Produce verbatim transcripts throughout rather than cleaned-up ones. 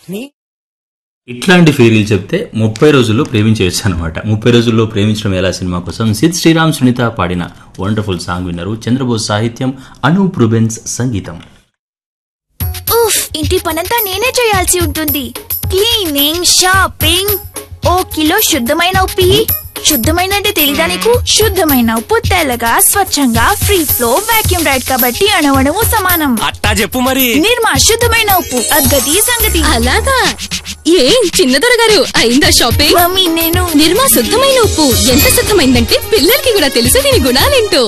ఇట్లాంటి ఫెయిరీలు చెప్తే ముప్పై రోజుల్లో ప్రేమించేయచ్చు అనమాట. ముప్పై రోజుల్లో ప్రేమించడం ఎలా సినిమా కోసం సిద్ శ్రీరామ్ సునీత పాడిన వండర్ఫుల్ సాంగ్ విన్నారు. చంద్రబోస్ సాహిత్యం, అనూప్ రూబెన్స్ సంగీతం. ఉఫ్, ఇంటి పనంతా నేనే చేయాల్సి ఉంటుంది. క్లీనింగ్, షాపింగ్, ఓ కిలో శుద్ధమైన ఉప్పి. శుద్ధమైన అంటే తెలీదా నీకు? శుద్ధమైన ఉప్పు తెల్లగా స్వచ్ఛంగా ఫ్రీ ఫ్లో వాక్యూమ్ రైడ్ కాబట్టి అణువణువు సమానం. అట్టా చెప్పు మరి. నిర్మా శుద్ధమైన ఉప్పు, అద్గతి సంగతి. అలాగా ఏం చిన్నదొర గారు అయిందా షాపింగ్? మమ్మీ నేను నిర్మా శుద్ధమైన ఉప్పు ఎంత శుద్ధమైందంటే పిల్లలకి కూడా తెలుసు దీని గుణాలేంటో.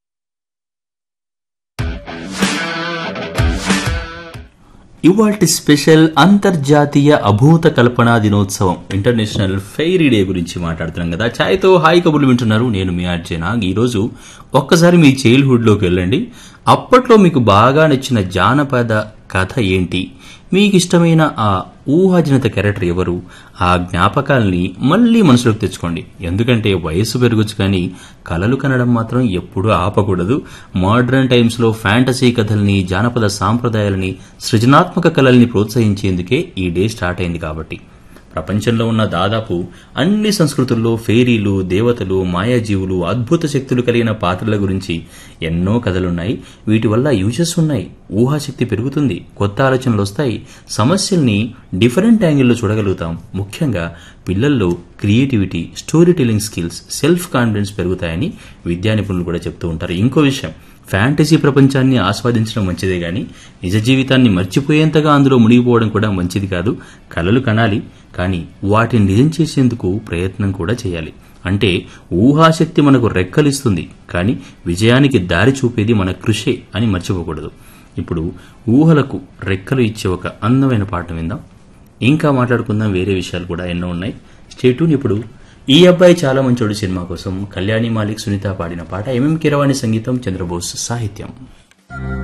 ఇవాల్టి స్పెషల్ అంతర్జాతీయ అభూత కల్పనా దినోత్సవం, ఇంటర్నేషనల్ ఫెయిరీ డే గురించి మాట్లాడుతున్నాం కదా. ఛాయ్తో హాయ్ కబుర్లు వింటున్నారు. నేను మీ అర్జున. ఈరోజు ఒక్కసారి మీ చైల్డ్హుడ్ లోకి వెళ్ళండి. అప్పట్లో మీకు బాగా నచ్చిన జానపద కథ ఏంటి? మీకు ఇష్టమైన ఆ ఊహాజనిత క్యారెక్టర్ ఎవరు? ఆ జ్ఞాపకాల్ని మళ్లీ మనసులోకి తెచ్చుకోండి. ఎందుకంటే వయసు పెరగచ్చు కానీ కలలు కనడం మాత్రం ఎప్పుడూ ఆపకూడదు. మోడర్న్ టైమ్స్ లో ఫ్యాంటసీ కథల్ని, జానపద సాంప్రదాయాలని, సృజనాత్మక కళల్ని ప్రోత్సహించేందుకే ఈ డే స్టార్ట్ అయింది. కాబట్టి ప్రపంచంలో ఉన్న దాదాపు అన్ని సంస్కృతుల్లో ఫెయిరీలు, దేవతలు, మాయాజీవులు, అద్భుత శక్తులు కలిగిన పాత్రల గురించి ఎన్నో కథలున్నాయి. వీటి వల్ల యూజెస్ ఉన్నాయి. ఊహాశక్తి పెరుగుతుంది, కొత్త ఆలోచనలు వస్తాయి, సమస్యల్ని డిఫరెంట్ యాంగిల్లో చూడగలుగుతాం. ముఖ్యంగా పిల్లల్లో creativity, story telling skills, self confidence పెరుగుతాయని విద్యా నిపుణులు కూడా చెప్తూ ఉంటారు. ఇంకో విషయం, ఫ్యాంటసీ ప్రపంచాన్ని ఆస్వాదించడం మంచిదే గాని నిజ జీవితాన్ని మర్చిపోయేంతగా అందులో మునిగిపోవడం కూడా మంచిది కాదు. కలలు కనాలి, కానీ వాటిని నిజం చేసేందుకు ప్రయత్నం కూడా చేయాలి. అంటే ఊహాశక్తి మనకు రెక్కలిస్తుంది, కానీ విజయానికి దారి చూపేది మన కృషే అని మర్చిపోకూడదు. ఇప్పుడు ఊహలకు రెక్కలు ఇచ్చే ఒక అందమైన పాట విందాం. ఇంకా మాట్లాడుకుందాం. వేరే విషయాలు కూడా ఎన్నో ఉన్నాయి. స్టేట్యూన్. ఇప్పుడు ఈ అబ్బాయి చాలా మంచోడు సినిమా కోసం కళ్యాణి మాలిక్, సునీత పాడిన పాట. ఎంఎం కీరవాణి సంగీతం, చంద్రబోస్ సాహిత్యం.